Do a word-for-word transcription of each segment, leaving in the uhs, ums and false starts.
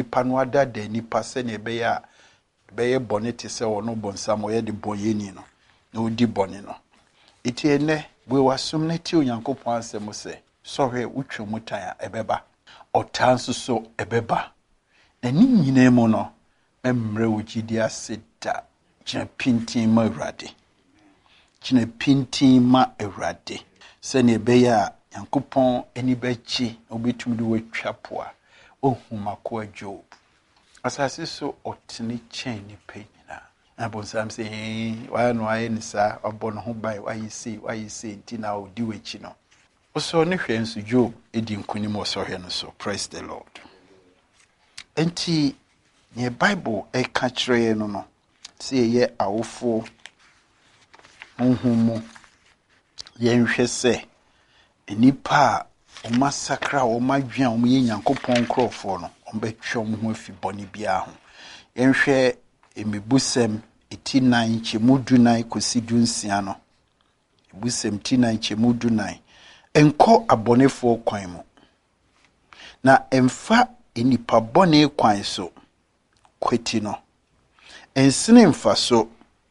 nipa no ada da nipa se ne be ya be ye bone te se ono bonsam o ye de boyeni no na odi bone no iti ene we wasum na ti onyankopon asem se sorry utwe mutaya ebeba otanso so ebeba na ni nyina mu no memre wugidi aseda kina pintin ma urade kina pintin ma urade se ne be ya yankopon eni bechi obetum de watwa poa ohumako ajob asase so otini chen ni penyina abonsam se wa no aye ni sa obo no ho bai wa yisi wa yisi ntina odi wechi no oso ne hwe nso job edi nkunim osohwe no so praise the lord enti ne bible e ka kire no no se ye awofo honhomu ye nhwe se enipa o masakra o madwan o ye nyankopon krofo no o betwom ho afi boni bia ho yenhwe emibusem etinan chemudunan kosidu nsia no ebusem tinan chemudunan enko abonefo kwan mu na emfa enipa bone kwan so kweti no ensene mfa so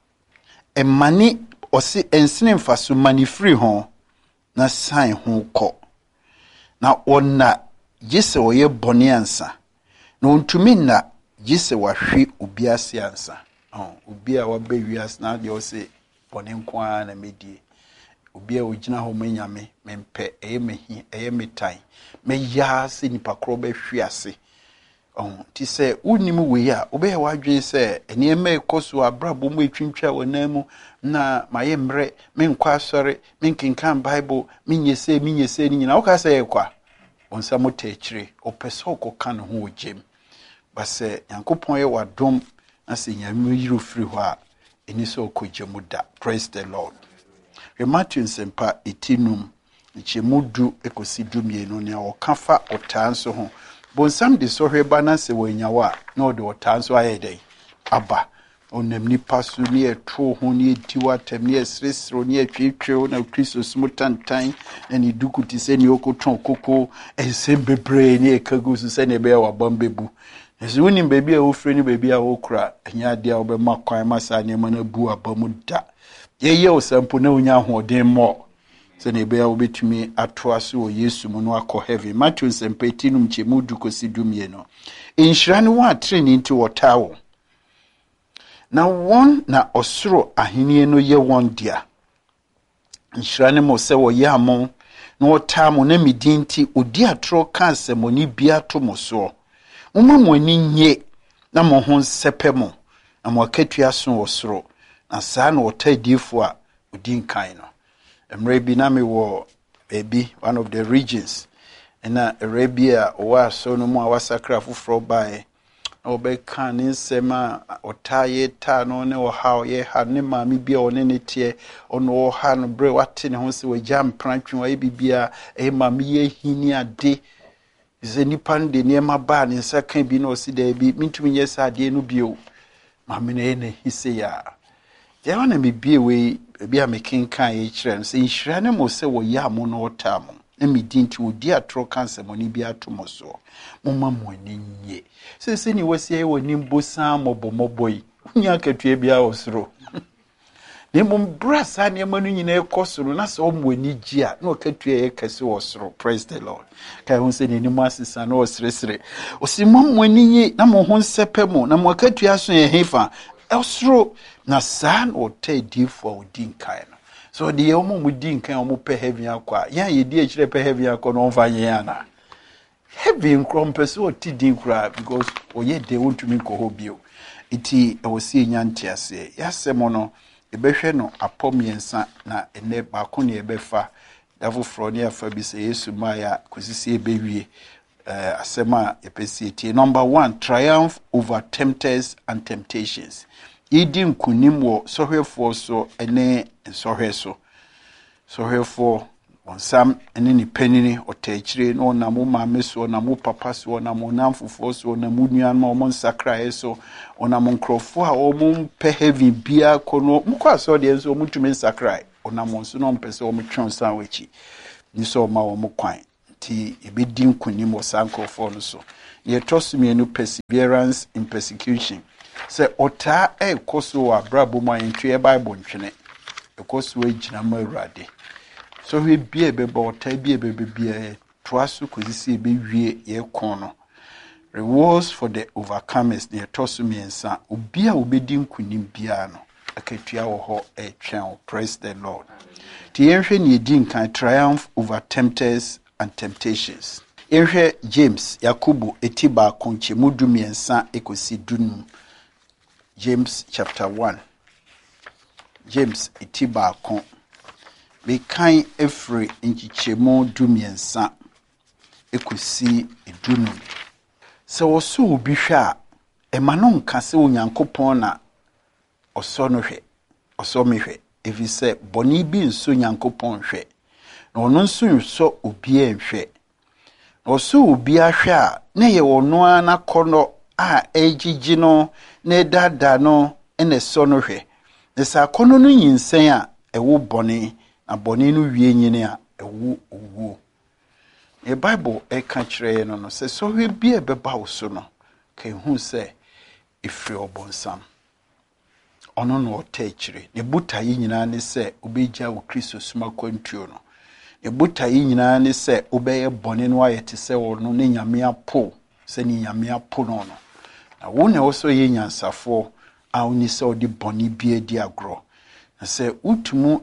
emani osi ensene mfa so mani free ho na sign ho ko na ona gise oye bone ansa na ontumi na gise wahwe obi ase ansa oh obi a wabe wias na de o se bone nko na medie obi a ogina ho manyame mempe eye mehi eye metai me ya se nipa kro be hwe ase oh ti se unim we ya obe ya wadwen se ene eme ekoso abrabo mu etwintwa wonamu na maye mre menkwa asore menkinkan bible menyese menyese ni nyina wo ka se ekwa onsa motechire opeso okoka no ho ogem base yankopon ye wadom na se nyame yiro firi ho a eni so okogemu da praise the lord we Matthew sempa etinum nchemudu ekosidu mienu ne okafa otanso ho bonsam de sohwe bana se wanyawa na ode otanso ayedai aba onam nipa so ne eto ho ne etiwa tem ne esresro ne atwetwe na Kristo smutantan eni dukuti se ne okotron koko ensembebre ne ekagu so se ne be wa bambebu ezu woni bebi a ofre ni bebi a okura anya de a obema kwan masa ne mana bu abamu da ye ye osampo na onya hoden mo se ne be a obetumi atoa so o Yesu mu no akọ heaven Matthew sempetinum chemudu kosidumie no inhira ne wa training nti wotawo na won na osoro ahenie no ye won dia inhira ne mo se wo ye amon na wotamo na midinti odi atro ka semoni bia to mo so Uma mwani nye na mohon sepemo na mwakatua so osoro na saa na otadifo a odin kan no emre bi na me wo baby one of the regions na Arabia owa so no mu awasakra foforo bae na obeka ne nsema otaye ta no ne wo ha ye ha ne maami bia one ne tie ono wo ha no bre wate ne ho se wajam prantwe wa bibia e maami ye hini ade Zeni pande niema ba ni nsakan bi na osi da bi mintumi nyesa ade no bio ma me ne ne hise ya ya wana me bie we bia me kenkan ye kire no se nhira ne mo se wo ya mo no otam na me dinti odi atro cancer mo ni bi atomo so mo ma mo ani nye se se ni wasi ye woni mbosan mobomoboi nya katua bia osoro ne mo brasa ne manu nyina ekosoro na se o mo ani gia na okatua ye kase osoro praise the lord kai hun se ni mo asisa na osresre osimo mo ani nye na mo ho sepemo na mo akatua so ye hefa osoro na san o te di for odin kai no so de o mo mudin kai o mo pe heaven akwa ya ye di akire pe heaven akwa no mfa nye ana heaven krompeso o ti din kra because o ye de won to me ko hobio iti e wo si nyantia se ya semo no ebehwe no apomiensa na ene baako ne ebefa dafofro ne afa bi se Yesu maya kosisi ebewie eh asema epesieti number one triumph over tempters and temptations idi nkunim wo sohwefo so ene sohweso sohwefo onsam ene ni panini otachire no na mo maame so na mo papa so na mo namfofo so na mo nuan ma mo nsakra so ona mo nkrofo a o mo pe heavy bia kono mo kwa so de so mo tumi nsakra ona mo so no mpese o mo twon san wachi ni so ma o mo kwan ti ebedi nkunim wɔ saa nkurɔfoɔ no so. Neɛ ɛtɔ so mmienu, perseverance in persecution. Sɛ ɔtaa ɛrekɔ so wɔ abrabɔ mu a yɛntwe yɛ Bible ntwene. Ɛkɔ so agyina mu Awurade. Sɔhwɛ bi a ɛbɛba, ɔtaa bi a ɛbɛba biara, toa so kɔsi sɛ yɛbɛwie yɛkɔn no. Rewards for the overcomers, neɛ ɛtɔ so mmiɛnsa. Obi a wobɛdi nkunim biara no, akatua wɔ hɔ ɛretwɛn wo. Praise the Lord. Ti yɛnhwɛ ne yɛdi nkan, triumph over tempters and temptations. Yɛnhwɛ James, Yakobo, eti baako nkyɛmu du mmiɛnsa ekosi dunum. James chapter one. James eti baako. Mekan efiri nkyɛmu du mmiɛnsa ekosi dunum. Sɛ wɔso obi hwɛ a, ɛma no nka sɛ Onyankopɔn na ɔsɔ no hwɛ, ɔsɔ me hwɛ. Ɛfiri sɛ bɔne bi nso Onyankopɔn hwɛ, na ɔno nso nsɔ obiara nhwɛ. Na ɔsɔ obi ahwɛ a, na yɛ ɔno ara n'akɔnnɔ a ɛgyegye no, na ɛdaadaa no, ɛna ɛsɔ no hwɛ. Na sɛ akɔnnɔ no nyinsɛn a, ɛwo bɔne, na bɔne no wie nyini a, ɛwo owuo. The Bible ɛka kyerɛ no no sɛ sɔhwɛ bi a ɛbɛba wo so no, ka ehu sɛ ɛfiri ɔbɔnsam. Ɔno na ɔtɛ akyire. Ne botaeɛ nyinaa ne sɛ wobɛgya wo Kristo soma kwantuo no. Ne botaeɛ nyinaa ne sɛ wobɛyɛ bɔne no ayɛ te sɛ ɔno ne Nyame apo, sɛ ne Nyame apo no no. Na wo na ɛwɔ sɛ ɔyɛ nyansafoɔ a woni sɛ ɔde bɔne bi adi agorɔ. Na sɛ wotumu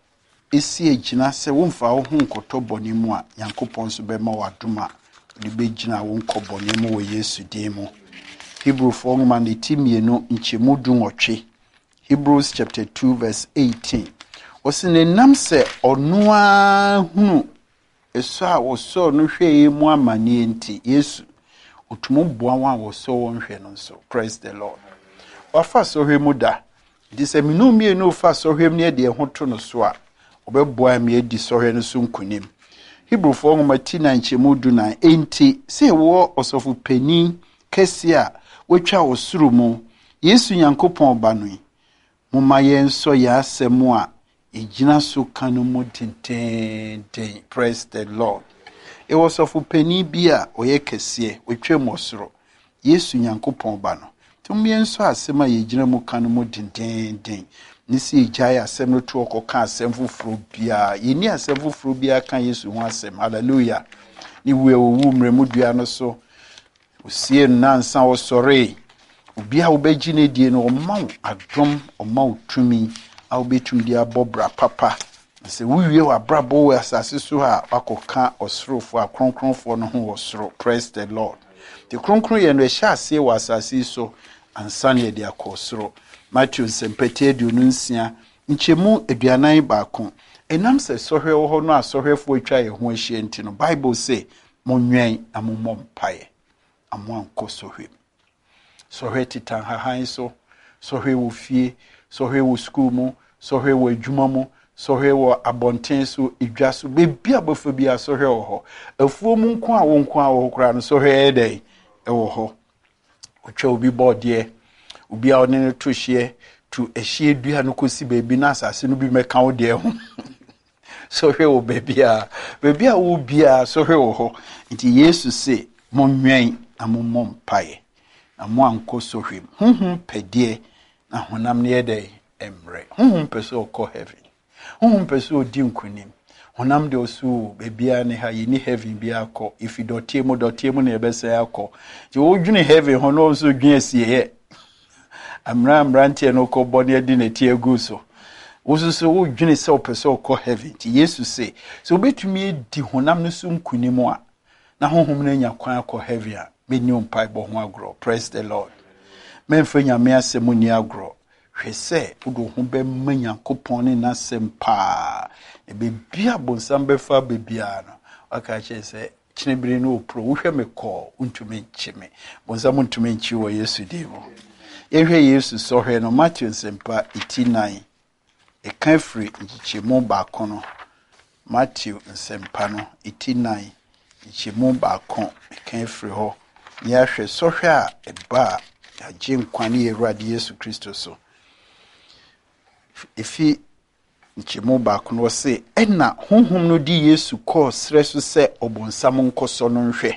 esi egyina sɛ womfa wo ho nkɔtɔ bɔne mu a, Nyankopɔn so bɛma wo adom a de bɛgyina wo nkɔ bɔne mu wɔ Yesu din mu. Hebrefoɔ nwoma ne ti mmienu nkyɛmu du nwɔtwe. Hebrews chapter two verse eighteen. Wɔsi ne nam sɛ ɔno ara hunu ɛsɔ a wɔsɔ no hwɛ mu amanneɛ nti Yesu otumu boa wɔn a wɔsɔ wɔn hwɛ no nso. Praise the Lord. Wafa sɔhwɛ mu da. Nti sɛ minu mmienu fa sɔhwɛ mu ne de ɛho to no so a, ɔbɛboa me adi sɔhwɛ no so nkunim. Hebrefoɔ nwoma ti na nkyɛmu du na enti sɛ ɛwɔ ɔsɔfo panin kɛse a wɔatwa ɔsoro mu Yesu Nyankopɔn ba no yi. Moma yɛn sɔ yɛ asɛm a ɛgyina so ka no mu tententen. Praise the Lord. Ɛwɔ ɔsɔfo panin bi a ɔyɛ kɛseɛ, wɔatwa mu ɔsoro. Yesu Nyankopɔn ba no. Tum yɛn sɔ asɛm a yɛgyina mu ka no mu tententen. Nisi ejai asɛm no to ɔkɔka asɛm foforɔ bia. Yɛni asɛm foforɔ bia ka Yesu ho asɛm. Hallelujah. Ni wo ewu mremu dua no so. Osie no nansa ɔsɔre. Obi a wobɛgye ne die no ɔma wo adom, ɔma wo tumi a wobɛtum de abɔ bra papa. Sɛ wowie w'abrabɔ wɔ asase so a wakɔka ɔsorofo a kronkronfoɔ no ho wɔ soro. Praise the Lord. The kronkron yɛ no ɛhyɛ aseɛ wɔ asase so ansa ne yɛde akɔ soro. Matthew sempete aduonu nsia nkyɛmu aduanan baako. Enam sɛ sɔhwɛ wɔ hɔ no a sɔhwɛfoɔ atwa yɛ ho ahyia nti no Bible say monwɛn na mommɔ mpaeɛ. Amo ankɔ sɔhwɛ. Sɔhwɛ titan hahan so, sɔhwɛ wɔ fie, sɔhwɛ wɔ school mu, sɔhwɛ wɔ adwuma mu, sɔhwɛ wɔ abɔnten so, edwa so, bebi abɔfo bi a sɔhwɛ wɔ hɔ. Afuo mu nko a wo nko a wɔ kora no sɔhwɛ ɛdɛn ɛwɔ hɔ. Otwa obi bɔdeɛ. Obi a ɔne no to hye to ehye dua no kosi baabi na asase no bi mɛka wo de ho. So hwe wo baabi a baabi a wo bia so hwe wo ho. Nti Yesu se monwen na mommɔ mpae. Na mo ankɔ so hwe. Honhom pɛdeɛ na honam ne yɛdɛ emre. Honhom pɛ so ɔkɔ heaven. Honhom pɛ so odi nkunim. Honam de osu baabi a ne ha yini heaven bi akɔ. Ifi dɔtie mu dɔtie mu na yɛbɛsɛ akɔ. Nti wo dwene heaven ho no nso dwene asie Amra amrantie no ko body adi na tie gu so. Wo so wo dwene sɛ opɛ sɛ ɔkɔ heaven. Ti Yesu say, so betumi di honam no so nkunimu a na honhom na nya kwan akɔ heaven a meni ompai bɔ ho agro. Praise the Lord. Memfa nyame asɛm ni agro. Hwɛ sɛ wodo ho bɛ ma Nyankopɔn ne nasɛm pa. E be bia bonsam bɛfa bebia no. Aka kyerɛ sɛ kyinebire no opro wo hwɛ me kɔ untumi nkyeme. Bonsam untumi nkyi wɔ Yesu din mu. Ehwe Yesu sɔhwɛ no Matthew nsempa eighty-nine. Eka free nkyemu baako no. Matthew nsempa no eighty-nine. Nkyemu baako eka free ho. Ya hwɛ sɔhwɛ a eba agye nkwane Awurade Yesu Kristo so. Efi nchemu ba kuno se ena honhom no di Yesu ko sre so se obonsam nkoso no nhwe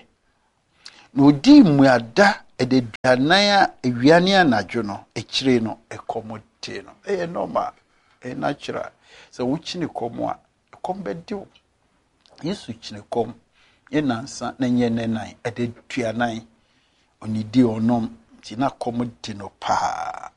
na odi muada ededuanan a ewiane anadwo no ekire no ekomote no eh normal eh natural so wuchine komo a ekombediw Yesu chine kom yenansa na nye nenan ededuanan onidi onom ti na komodi no pa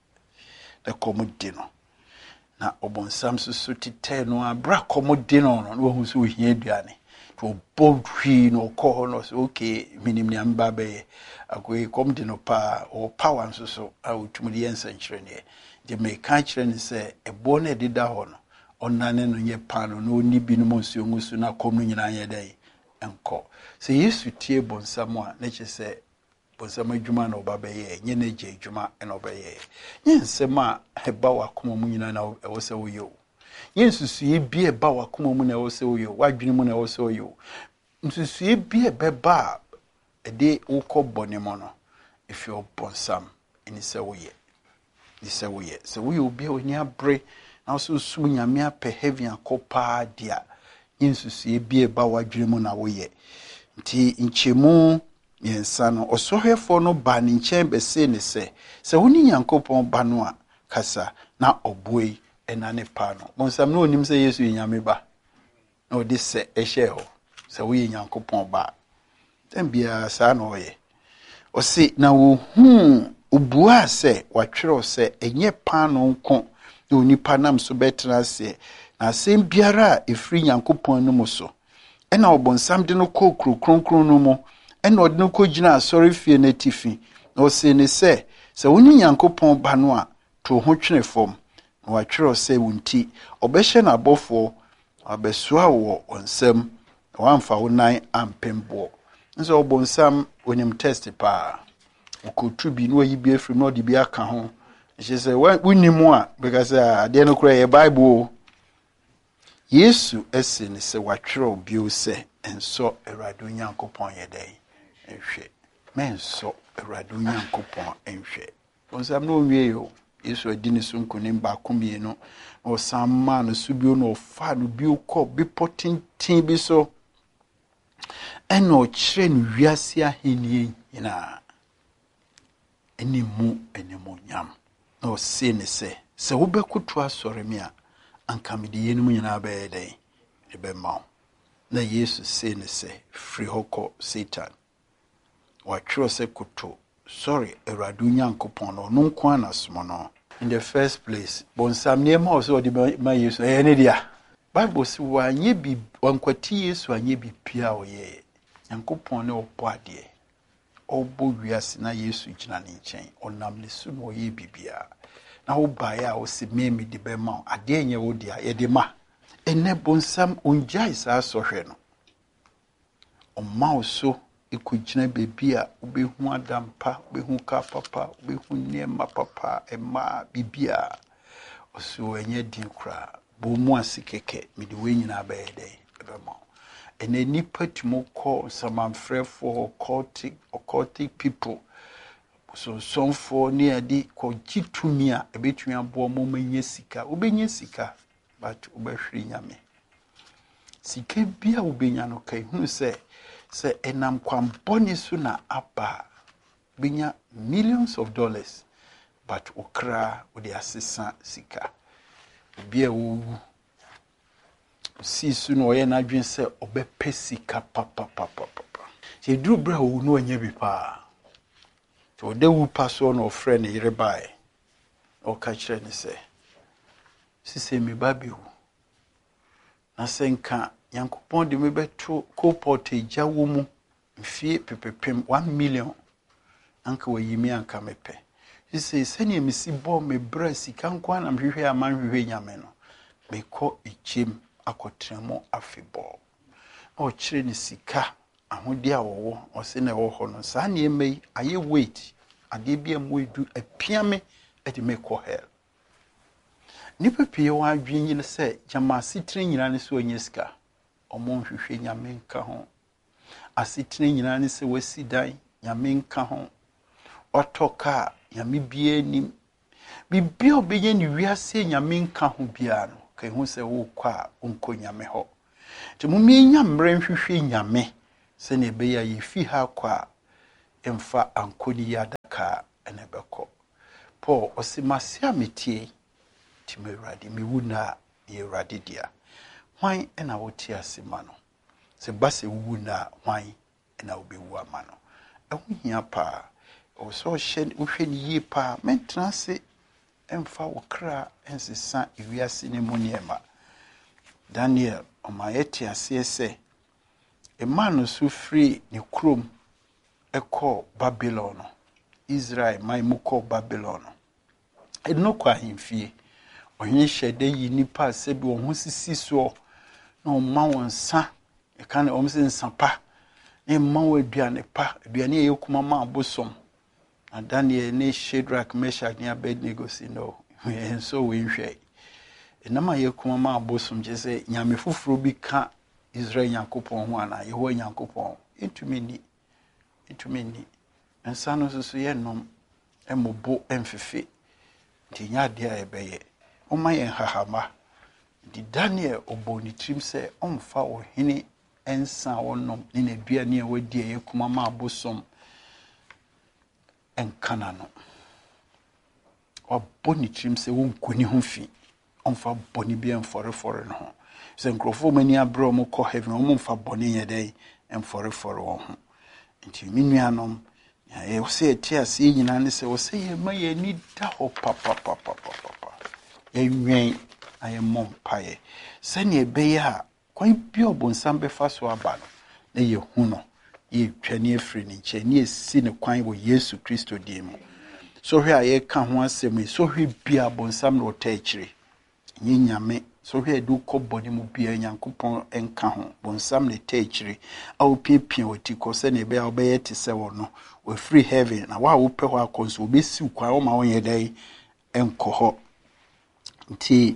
na komodi no na obonsam susu tite no abra komodi no no wo hu so hia aduane to bodwi no ko no so okay minim ni amba be akoy komodi no pa o power susu a utumudi yensa nchire ne de me ka chire ne se ebo na edida ho no onane no nye pa no no ni bi no monsuo ngusu na kom no nyina ye dai enko se Yesu tie bonsam a na che se bonsam adwuma na oba be ye nye na je adwuma na oba ye nye nsem a eba wakoma mu nyina na ewo se wo yo nye nsusuye bi eba wakoma mu na ewo se wo yo wadwene mu na ewo se wo yo nsusuye bi ebeba ede ukọ bone mo no if you bonsam eni se wo ye ni se wo ye se wo yo bi oni abre na so su nyame apɛ heaven akopa dia nsusuye bi eba wadwene mu na wo ye nti nchemu yensa no osohwefo no ba ne nkyɛn be se ne se se woni nyankopɔn ba no a kasa na oboi ena ne pa no bonsam no onim se Yesu nyame ba na odi se ehye ho se wo ye nyankopɔn ba tambia sa na oye o se na wo hu obua se watwere se enye pa no nko na onipa nam so betra se na asem biara efri nyankopɔn no mu so ena obonsam de no kokro kronkron no mu ena odi no kogina asori fie na tifi na o se ne se se woni nyankopɔn ba no a to ho twene fom na watwere se wunti obehye na abofo abesoa wo onsam na wamfa wonan ampembo nso obonsam onim test pa okotu bi no yi bi afri no de bi aka ho she say wonimu a because ade no kura ye Bible Yesu ese ne se watwere obi o se enso Awurade Onyankopɔn ye dai enhwe menso Awurade Onyankopɔn enhwe bonsam no wie yo Yesu adi ne so nkonim ba komie no o samma no subio no fa no bi ukọ bi potintin bi so eno kire no wiase ahenie nyina enimu enemu nyam na o se ne se se wo bekutu asore me a anka me de yenum nyina ba ye dai e be ma na Yesu se ne se free hoko Satan wa twiro se kutu sorry Awurade Onyankopɔn no no nko anasomo no in the first place bonsam ne ma o so de ma Yesu e ne dia Bible si wa nye bi wankwati Yesu anye bi pia o ye Nyankopɔn ne obo ade obo wiase na Yesu gina ne nkyɛn onam ne su no ye bibia na wo bae a wo se meme de be ma ade enye wo dia ye de ma ene bonsam onjai sa sohwe no omma wo so ikugina bebi a obehu adampa obehu ka papa obehu niema papa ema bibia oso enye din kra bo mu asikeke me de we nyina ba ye de be ma ene nipa timo ko samanfrefo occultic occultic people so some for near di ko gitumi a ebetumi abo mo manye sika obenye sika but obehwiri nyame sika bia obenya no kai hunu se se enam kwamboni so na aba benya millions of dollars but okra odi asesa sika bia wo si su no ye na dwen se obepe sika papa papa papa se duru bra wo no anya bi pa so de wu paso no friend yire bai o ka kire ni se sise me babi wu na senka Yankopɔn de me beto ko portage wo mu mfie pepepem one million anka wayimi anka mepe sise sene misi bo me bra sika nko na mhwehwe amanhwehwe nyame no me ko ichem akotremo afebo o kire ni sika ahodi a wo o se na wo ho no sa na emei aye wait ade bia mo edu apiame e de me ko hell nipa pie wa adwen yin se jama sitire nyina ne so onye sika omo hwehwe nyame nka ho asitire nyina ne se wasidan nyame nka ho otoka nyame bia nim bibia obenye ni wiase nyame nka ho bia no ka hu se wo kwa onko nyame ho ti mu mi nya mre nhwehwe nyame se ne be ya yifi ha kwa emfa ankoni yadaka ene beko Paul osimasia metie ti merade mi wuna ye rade dia hwan ena wote asema no se base wuna hwan ena obewu amano ehu hia pa o so hye wohwe ni yi pa mentena se emfa wokra ensesa ewiase ne muniema Daniel omayete ase se emano su free ni krom eko Babylon Israel mai muko Babylon eno kwa himfie onye hyede yi nipa se bi wo sisi so na o ma wonsa e kan o mse nsampa e ma wo aduane pa aduane ye kuma ma abosom na Daniel ne Shadrach Meshach ne Abednego si no enso we nhwe enama ye kuma ma abosom je se nyame foforo bi ka Israel Yakopon ho ana ye ho Yakopon etumi ni etumi ni ensa no so ye nom emobo emfefe nti nya de a ebeye o ma ye hahama di Daniel oboni trim se omfa o hene ensa wonom ni na duane a wadi ye kuma ma abosom enkana no oboni trim se won kuni ho fi omfa boni bi enforefore no ho se nkrofo mani abro mo ko heaven o mfa boni ye dai enforefore wo ho nti minuanom ya ye se tia se nyina ne se wo se ye ma ye ni da ho papa papa papa ye nwen aye mom paye se ne be ya kwan bi obonsam be fa so aba no na ye hu no ye twani afri ni nche ne esi ne kwan wo Yesu Kristo di mu so hwe aye ka ho asem so hwe bia obonsam no ta akire nyi nyame so hwe du koboni mu bia Nyankopon enka ho bonsam ne ta akire a opiepie woti ko se ne be a obeye te se wo no we free heaven na wa wo pe ho akonso obesi kwan o ma won dai enko ho nti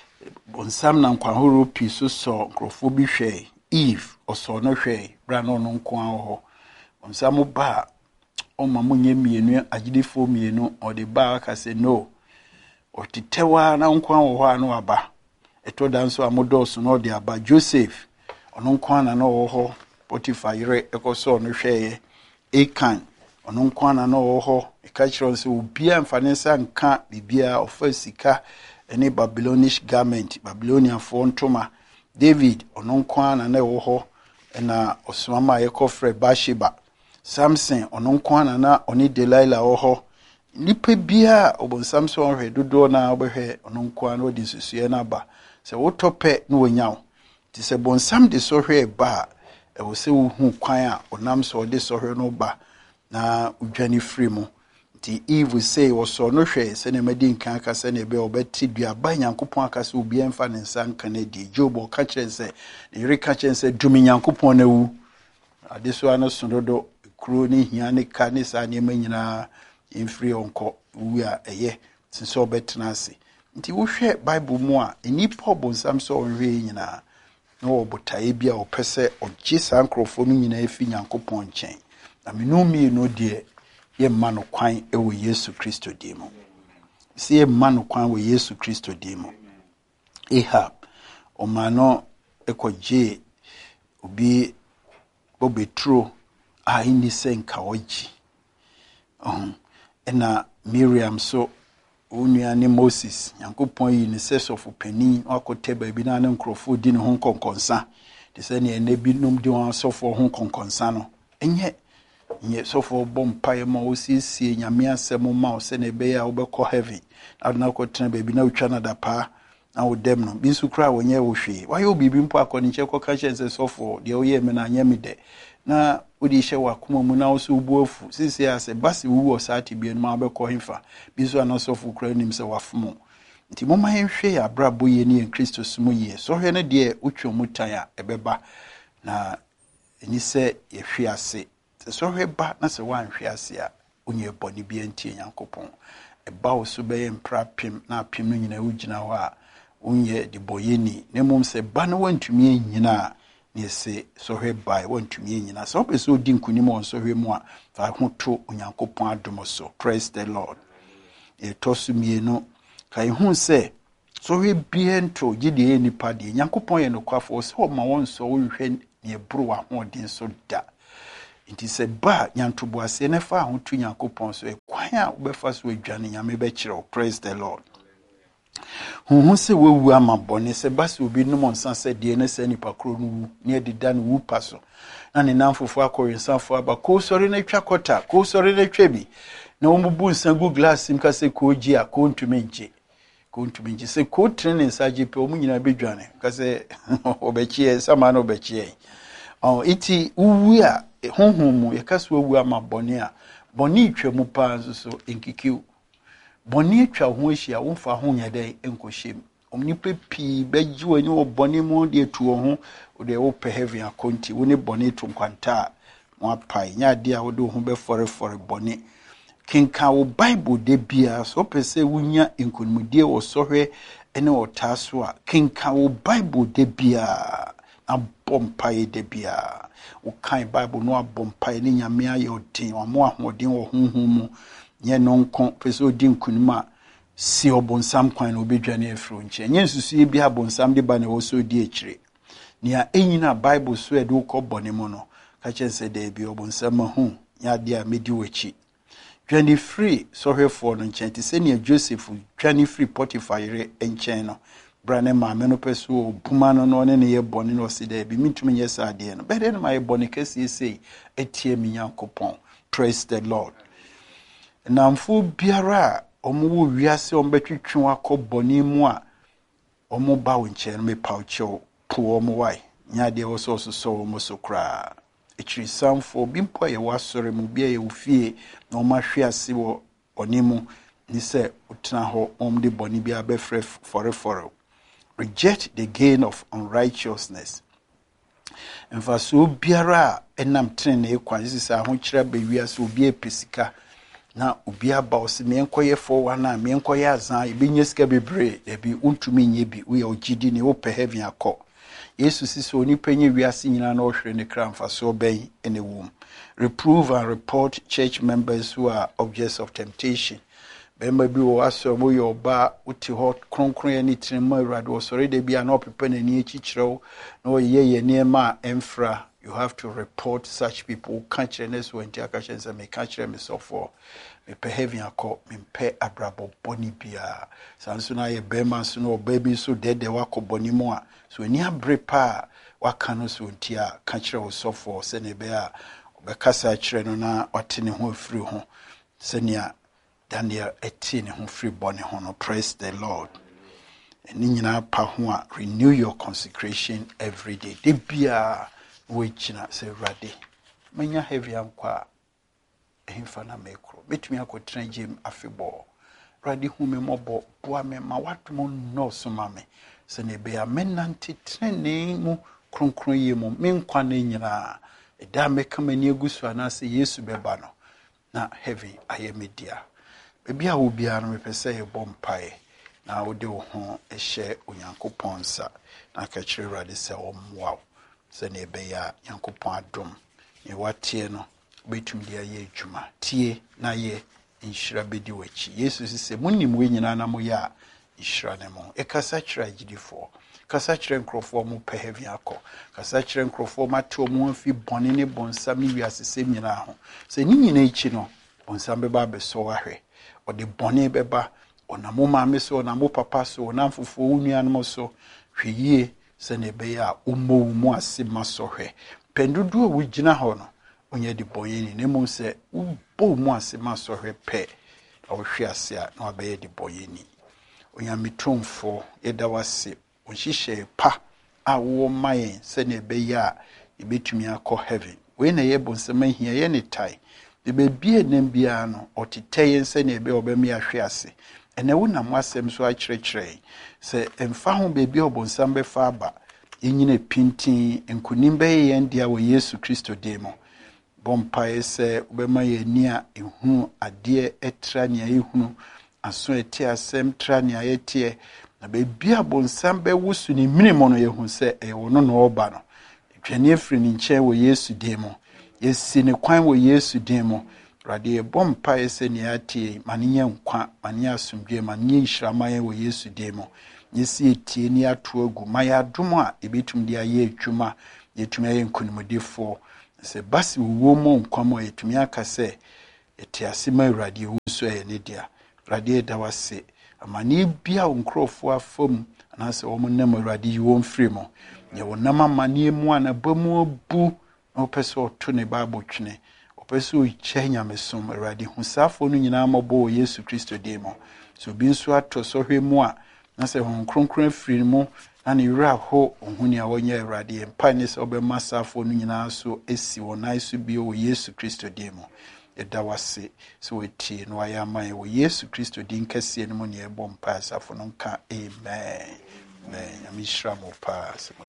bonsam na nkwa horo pi so so nkrofo bi hwe Eve oso no hwe bra no no nko ho bonsam ba o ma munye mienu agidefo mienu o de ba ka se no o titewa na nkwa ho anu aba eto danso amodoso no de aba Joseph ono nkwa na no ho Potiphar yire ekoso no hweye Akan ono nkwa na no ho ekachiron se obia mfanensa nka bibia ofasika ene Babylonish garment Babylonian fontoma David ono nkwa na na ho na osomama yekofre Bathsheba Samson ono nkwa na na oni Delilah ho nipa bia obonsam so hwe dodo na obehwe ono nkwa na odi susue na ba se wotope na wonyaw ti se bonsam de so hwe ba e wo se wo hu kwan a onam so de so hwe no ba na udwani free mu ti Eve say wo so no hwe se ne madi nkan aka se ne be obeti dua ba Nyankopon aka se obi emfa ne nsan kanadi Job o ka kire se ne yire ka kire se dumi Nyankopon na wu ade so ano sododo kuro ni hia ne ka ne sa ne manyina infree onko wu a eye sinso obetena ase nti wo hwe Bible mu a enipa obonsam so onwe nyina no obotae bia opese ogye sankrofo no nyina efi Nyankopon nchen na menumi no de ye manu kwan ewo Yesu Kristo dimo si ye manu kwan wo Yesu Kristo dimo Ahab omano ekoje obi obetro a ini senka oji um ena Miriam so onuane Moses Nyankopon yi ne sesofu pani akote ba bi na ne nkrofo di ne ho konkonsa de se ne ene bi nom di won sofo ho konkonsa no enye nye sofo bompa ma osisi nyame asem ma o se ne be ya obekọ heaven aduna ko tena ba bi na utwa na da pa na wo dem no bi sukra wonye wo hwe wa yo bibi mpo akoni che ko ka che se sofo de o ye me na nya mi de na odi hye wa kuma mu na wo so bu afu sisi ase basi wu o saati bi no ma obekọ himfa bi so na sofo kra nim se wafomo nti mo ma hwe ya brabo ye ni en Kristo sumu ye so hwe ne de utwa mutan a ebeba na eni se ye hwe ase so hwe ba na se wan hwe ase a onye boni bi antie Nyankopon eba wo so be mpra pim na pim no nyina ugina ho a onye de boyeni ne mum se ba no wantumi nyina ne se so hwe ba wantumi nyina so be so di nkunim on so hwe mu a fa ho to Onyankopon adom so praise the Lord e to so mienu kai hu se so we biento gidi nipa de Nyankopon ye no kwafo so ma won so wo hwe ne buru wa hoden so da nti se ba nyantobo ase ne fa ho tu Nyankopon so e kwan a wo befa so adwane nyame be kire. Praise the Lord. Hu se wewu ama bone se basi obi no monsa se de ne se nipa kro no ne dida no wu paso na ne namfofo akorensanfo aba ko sori na twa kota ko sori na twa bi na omubu nsangu glass imka se ko ji a ko ntumi nje ko ntumi nje se ko trene nsaje pe omu nyina bedwane ka se obechie sama na obechie oh iti uwu a honhom mu yekaso wewu ama bone a bone itwa pa nso so enkikiu boni atwa ho ahia wo mfa ho nya dai enkohyem omnipe pi beji wani wo boni mu de tuo ho de wo pe heaven akonti wo ne boni to nkwanta mo apai nya de a wo de ho be fore fore boni kinka wo bible de bia so pese wunya enkonmudie wo sohwe ene wo taso a kinka wo bible de bia na bompai de bia wo kan bible no abompai ne nyame aye odin wo mo ahodin wo honhom mu ye non kon pese odin kunuma si obonsam kwan no bedwane afro nche nye nsusu bi abonsam de ba na wo so di akire nia enyina bible so e do ko bone mo no ka chense de bi obonsam hu ya de a medi wachi dwane free so hwefo no nche ti se nia Joseph dwane free Potiphar re enchen no brane ma me no pese obuma no no ne ne ye bone no se de bi mitumi ye sa de no be de no ma ye bone kesi sei etie mi Nyankopon. Praise the Lord. Namfu biara omu wiase ombetwetwe akọ boni mu a omu ba wonche no me paucho po omu wai nya de wo so so omu so kra ekiri samfo bi mpo ye wasore mu bia ye ufie na omahwe ase wo onimu ni se utena ho omde boni bia be frɛ fore fore. Reject the gain of unrighteousness. Mfa so biara enam trene ekwan sisa ho kira be wiase obi epesika na obi aba osi me enkoye fo wa na me enkoye azan ebenye sika bebre e bi untumi nye bi we ogidi ne wo pe heaven akọ Yesu sisi oni penye wiase nyina na ohwere ne kra mfa so ben ene wom. Reprove and report church members who are objects of temptation. Bemba bi wo aso mo yo ba uti hot kronkron ya ni tinma awurade wo sori de bia na opepe na ni echichiro na oye ye niema emfra. You have to report such people. Can't you next when you catch them? Me catch them so for me pay heavy and call me pay abrabo boni bia. Sansuna ye bema suno baby so dead de wako boni moa. So when you brepa wakano so tia catch you so for senebea obekasa chire na watini ho free ho senia Daniel eighteen ho free boni ho no. Praise the Lord. Ni nyina pa ho a renew your consecration every day. De bia wechina se rade manya heavy ankwa ehimfa na mekro betumi akotena gym afebo rade hu me mobo boa me ma watom no so ma me se ne be amenante trene mu kronkron ye mu me nkwa na nyina eda meka mani agusu ana se Yesu beba no na heavy ayemedia bebia wo bia no mepese ye bompae na wo de wo ho ehye Onyankopon sa na ka kire rade se omwa se ne be ya Nyankopon adom ne watie no betum dia ye adwuma tie na ye inshira bedi wachi Yesu sise munim we nyina na mo ya inshira ne mo e kasa kira agidifo kasa kira nkrofo mo pe heavy akọ kasa kira nkrofo mate mo afi bone ne bonsam ne wiase sem nyina ho se ni nyina ichi no bonsam be ba be so ahwe o de bone be ba onamo maame so onamo papa so onamfofo unuanom so hweyie se ne be ya ummo mu ase masohwe pendudu a wugina ho no onye di boyeni ne mu se ubbo mu ase masohwe pe a wohwe ase a na abaye di boyeni onyamitomfo yeda wase onhihye pa a wo maye se ne be ya ebetumi akọ heaven we na ye bonsema hia ye ne tai de be bie nem bia no otiteye se ne be obemi ahwe ase ene wo na mwasem so akyerekyere se emfa ho bebi obonsam be fa aba yenyina pintin enkunimbe ye ndia wo Yesu Kristo demo bompa se obema ye nia ehunu ade etra nia ehunu aso eti asem tra nia yetie na bebi obonsam be wusu ni minimo no yehu se e wono no oba no twani efri ni nche wo Yesu demo yesi ne kwan wo Yesu demo rade bompa ese ni atie maninya nkwa maninya asumdwe maninya nhyiramaye wo Yesu demo yesi etie ni ato agu ma ya dom a ebetum de aye adwuma yetumi aye nkonimdefo se basi wo mo nkwamo yetumi aka se eti asema Awurade wo so ye ne dia Awurade da wase amane bia nkrofo afam anase wo nam Awurade yi wo mfiri mo ye wo nam amane mu anabamu abu na opese oto ne bible twene opese o kye nyamesom Awurade husafo no nyina mabo Yesu Kristo demo so bi nso ato so hwemu a na se hon kronkron afiri mu na ne wura ho ohuni a wonye Awurade mpa ne se obema safo no nyina so esi wonai so bi o Yesu Kristo demo eda wase so wetie no ayaman wo Yesu Kristo din kase ne mu ne ebo mpa safo no nka amen amen amishra mo pa